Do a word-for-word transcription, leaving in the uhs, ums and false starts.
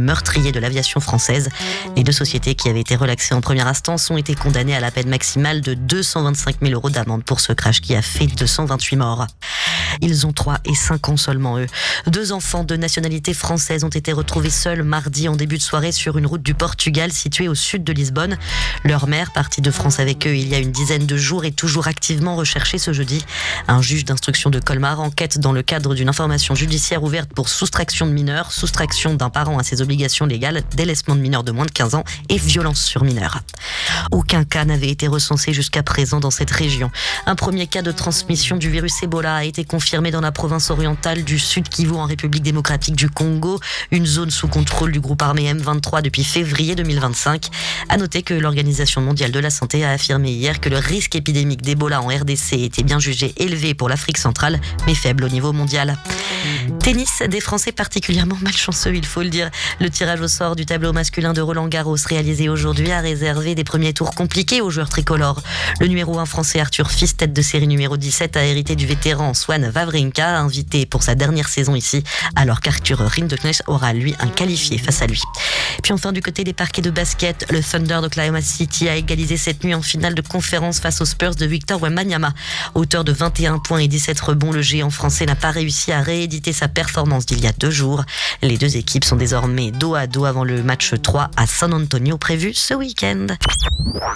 meurtrier de l'aviation française. Les deux sociétés qui avaient été relaxées en première instance ont été condamnées à la peine maximale de deux cent vingt-cinq mille euros d'amende pour ce crash qui a fait deux cent vingt-huit morts. Ils ont trois et cinq ans seulement, eux. Deux enfants de nationalité française ont été retrouvés seuls mardi en début de soirée sur une route du Portugal située au sud de Lisbonne. Leur mère, partie de France avec eux il y a une dizaine de jours, est toujours activement recherchée ce jeudi. Un juge d'instruction de Colmar enquête dans le cadre d'une information judiciaire ouverte pour soustraction de mineurs, soustraction d'un parent à ses obligations légales, délaissement de mineurs de moins de quinze ans et violence sur mineurs. Aucun cas n'avait été recensé jusqu'à présent dans cette région. Un premier cas de transmission du virus Ebola a été confirmé dans la province orientale du Sud Kivu en République démocratique du Congo, une zone sous contrôle du groupe armé M vingt-trois depuis février deux mille vingt-cinq. À noter que l'Organisation mondiale de la santé a affirmé hier que le risque épidémique d'Ebola en R D C était bien jugé élevé pour l'Afrique centrale, mais faible au niveau mondial. Tennis, des Français particulièrement malchanceux, il faut le dire. Le tirage au sort du tableau masculin de Roland-Garros réalisé aujourd'hui a réservé des premiers tours compliqués aux joueurs tricolores. Le numéro un français Arthur Fils, tête de série numéro dix-sept, a hérité du vétéran Swan Wawrinka, invité pour sa dernière saison ici, alors qu'Arthur Rinderknecht aura lui un qualifié face à lui. Puis enfin du côté des parquets de basket, le Thunder d'Oklahoma City a égalisé cette nuit en finale de conférence face aux Spurs de Victor Wembanyama. Auteur de vingt et un points et dix-sept rebonds, le géant français n'a pas réussi à rééditer sa performance d'il y a deux jours. Les deux équipes sont désormais dos à dos avant le match trois à San Antonio prévu ce week-end.